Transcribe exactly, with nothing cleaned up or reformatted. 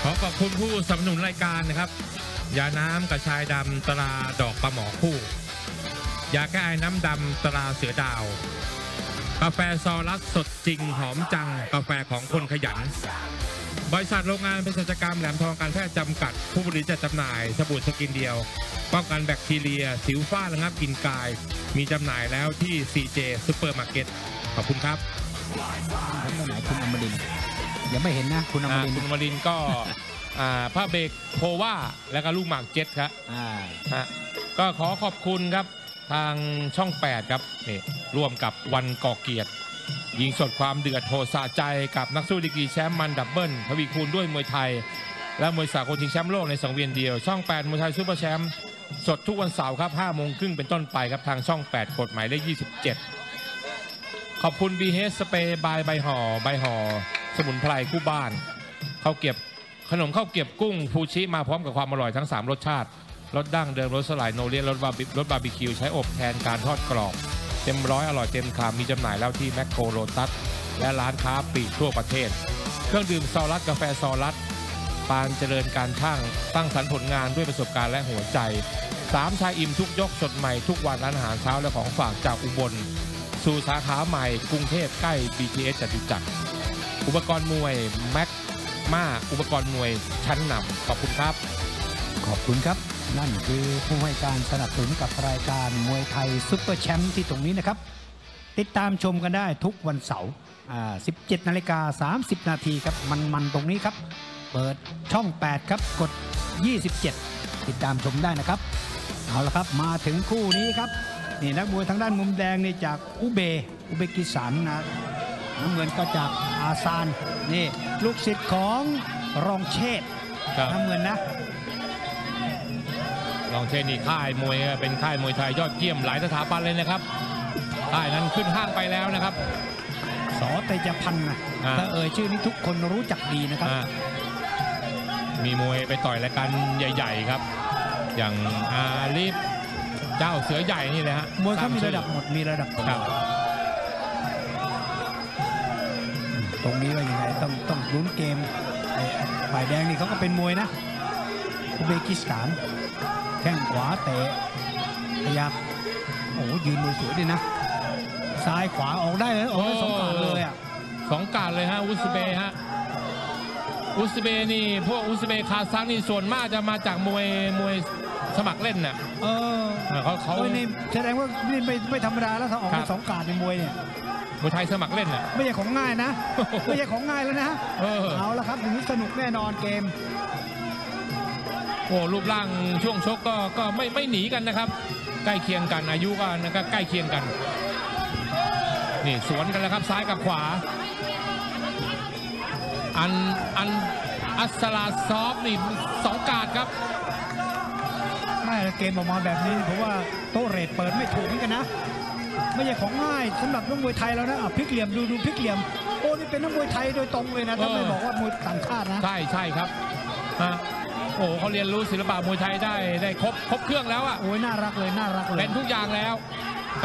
อขอบคุณผู้สนับสนุนรายการนะครับยาน้ำกระชายดำตราดอกปลาหมอคู่ยาแก้ไอน้ำดำตราเสือดาวกาแฟซอรัสสดจริงหอมจังกาแฟของคนขยันบริษัทโรงงานเภสัชกรรมแหลมทองการแพทย์จำกัดผู้บริจาคจำหน่ายสบู่สกินเดียวป้องกันแบคทีเรียสิวฝ้าระงับกลิ่นกายมีจำหน่ายแล้วที่ ซี เจ ซุปเปอร์มาร์เก็ตขอบคุณครับผมไปไหนคุณอมรินทร์ยังไม่เห็นนะคุณอมรินทร์คุณอมรินทร์ก็พระเบรกโพว่าแล้วก็ลูกหมากเจ็ตครับก็ขอขอบคุณครับทางช่องแปดครับนี่ร่วมกับวันก่อเกียรติยิงสดความเดือดโหดสะใจกับนักสู้ดีกรีแชมป์มันดับเบิลทวีคูณด้วยมวยไทยและมวยสากลชิงแชมป์โลกในสังเวียนเดียวช่องแปดมวยไทยซุปเปอร์แชมป์สดทุกวันเสาร์ครับห้าโมงครึ่งเป็นต้นไปครับทางช่องแปดกฎหมายเลขยี่สิบเจ็ดขอบคุณ บี เอช สเปรย์บายใบห่อใบห่อสมุนไพรคู่บ้านข้าวเก็บขนมข้าวเก็บกุ้งฟูชิมาพร้อมกับความอร่อยทั้งสามรสชาติรสดั้งเดิมรสสลายโนเรียนรสบาร์บีรสบาร์บีคิวใช้อบแทนการทอดกรอบเต็มร้อยอร่อยเต็มคำมีจำหน่ายแล้วที่แมคโครโลตัสและร้านค้าปลีกทั่วประเทศเครื่องดื่มซอรัสกาแฟซอรัสปานเจริญการช่างตั้งสรรค์ผลงานด้วยประสบการณ์และหัวใจสามชายอิ่มทุกยกสดใหม่ทุกวันร้านอาหารเช้าและของฝากจากอุบลสู่สาขาใหม่กรุงเทพใกล้ บี ที เอส จตุจักรอุปกรณ์มวยแม็กมาอุปกรณ์มวยชั้นนำขอบคุณครับขอบคุณครับนั่นคือผู้ให้การสนับสนุนกับรายการมวยไทยซุปเปอร์แชมป์ที่ตรงนี้นะครับติดตามชมกันได้ทุกวันเสาร์อ่า สิบเจ็ดนาฬิกาสามสิบนาทีครับมันๆตรงนี้ครับเปิดช่องแปดครับกดยี่สิบเจ็ดติดตามชมได้นะครับเอาละครับมาถึงคู่นี้ครับนี่นักมวยทางด้านมุมแดงนี่จากอุเบอุเบกิสถานนะน้ำเงินก็จากอาซานนี่ลูกศิษย์ของรองเชษฐ์น้ำเงินนะรองเชษฐ์นี่ค่ายมวยเป็นค่ายมวยไทยยอดเยี่ยมหลายสถาบันเลยนะครับค่ายนั้นขึ้นห้างไปแล้วนะครับสอเตยพันธ์นะถ้าเอ่ยชื่อนี้ทุกคนรู้จักดีนะครับมีมวยไปต่อยรายการใหญ่ๆครับอย่างอาลีฟเจ้าเสือใหญ่นี่เลยฮะมวยเขามีระดับหมดมีระดับครับตรงนี้ว่ายังไงต้องต้องลุ้นเกมฝ่ายแดงนี่เขาก็เป็นมวยนะอุเบกิสถานแข้งขวาเตะขยับโอ้ยืนมวยสวยดีนะซ้ายขวาออกได้เลยออกได้สองการเลยอ่ะสองการเลยฮะอุซเบย์ฮะอุซเบย์นี่พวกอุซเบย์คาซัคนี่ส่วนมากจะมาจากมวยมวยสมัครเล่นน่ะเออเขาเขานี่แสดงว่านี่ไม่ไม่ธรรมดาแล้วถ้าออกได้สองการในมวยเนี่ยมวยไทยสมัครเล่นน่ะไม่ใช่ของง่ายนะไม่ใช่ของง่ายแล้วนะเอาละครับถึงสนุกแน่นอนเกมโอ้รูปร่างช่วงชกก็ก็ไม่ไม่หนีกันนะครับใกล้เคียงกันอายุก็ก็ใกล้เคียงกันนี่สวนกันแล้วครับซ้ายกับขวาอันอันอัสลาซอฟนี่สองการครับไม่เกมออกมาแบบนี้ผมว่าโต้เรทเปิดไม่ถูกเหมือนกันนะไม่ใช่ของง่ายสำหรับนักมวยไทยแล้วนะพลิกเหลี่ยมดูดูพลิกเหลี่ยมโอ้นี่เป็นนักมวยไทยโดยตรงเลยนะถ้าไม่บอกว่ามวยต่างชาตินะใช่ใช่ครับโอ้เขาเรียนรู้ศิลปะมวยไทยได้ได้ครบครบเครื่องแล้วอ่ะโอ้ยน่ารักเลยน่ารักเลยเป็นทุกอย่างแล้ว